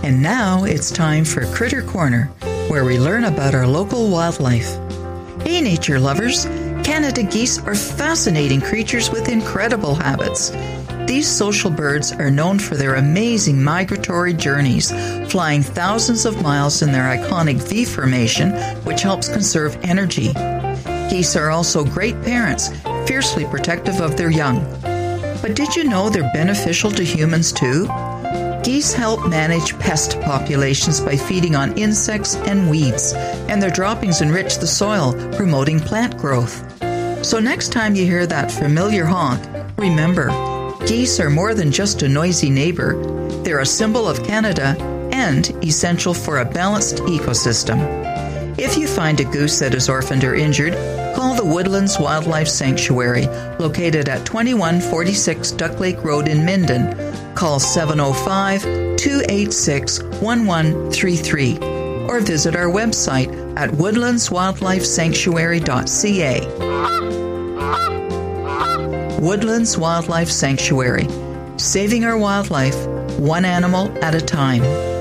And now it's time for Critter Corner, where we learn about our local wildlife. Hey, nature lovers! Canada geese are fascinating creatures with incredible habits. These social birds are known for their amazing migratory journeys, flying thousands of miles in their iconic V formation, which helps conserve energy. Geese are also great parents, fiercely protective of their young. But did you know they're beneficial to humans too? Geese help manage pest populations by feeding on insects and weeds, and their droppings enrich the soil, promoting plant growth. So next time you hear that familiar honk, remember, geese are more than just a noisy neighbor. They're a symbol of Canada and essential for a balanced ecosystem. If you find a goose that is orphaned or injured, call the Woodlands Wildlife Sanctuary, located at 2146 Duck Lake Road in Minden. Call 705-286-1133 or visit our website at woodlandswildlifesanctuary.ca. Woodlands Wildlife Sanctuary, saving our wildlife one animal at a time.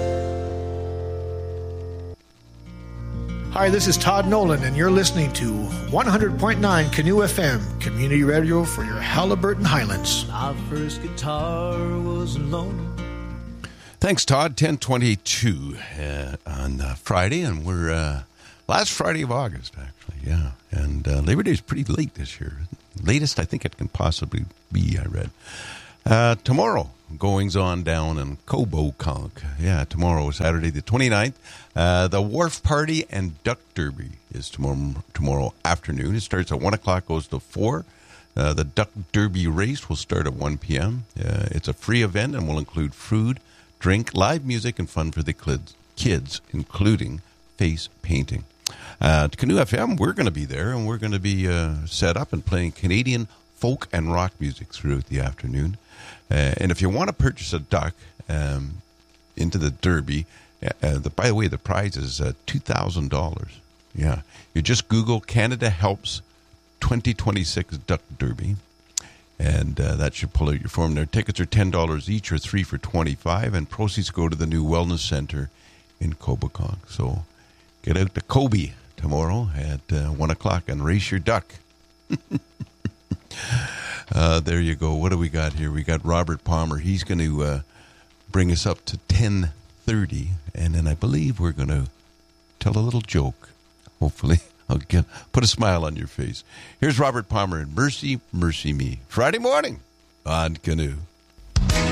Hi, this is Todd Nolan, and you're listening to 100.9 Canoe FM, community radio for your Haliburton Highlands. My first guitar was alone. Thanks, Todd. 10:22 on Friday, and we're last Friday of August, actually, yeah. And Labor Day is pretty late this year. Latest I think it can possibly be, I read. Tomorrow, goings on down in Coboconk. Yeah, tomorrow, Saturday the 29th. The Wharf Party and Duck Derby is tomorrow afternoon. It starts at 1 o'clock, goes to 4. The Duck Derby race will start at 1 p.m. It's a free event and will include food, drink, live music, and fun for the kids, including face painting. Canoe FM, we're going to be there, and we're going to be set up and playing Canadian folk and rock music throughout the afternoon. And if you want to purchase a duck into the Derby, by the way, the prize is $2,000. Yeah. You just Google Canada Helps 2026 Duck Derby, and that should pull out your form there. Tickets are $10 each, or 3 for $25, and proceeds go to the new Wellness Center in Coboconk. So get out to Kobe tomorrow at 1 o'clock and race your duck. There you go. What do we got here? We got Robert Palmer. He's going to bring us up to 10:30, and then I believe we're going to tell a little joke. Hopefully, I'll put a smile on your face. Here's Robert Palmer and Mercy, Mercy Me. Friday morning on Canoe.